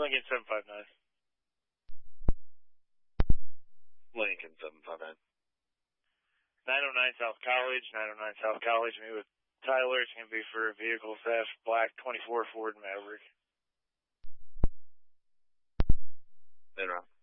Lincoln 759. Lincoln 759. 909 South College, 909 South College, meet with Tyler. It's going to be for vehicle theft, black 24 Ford Maverick. Later on.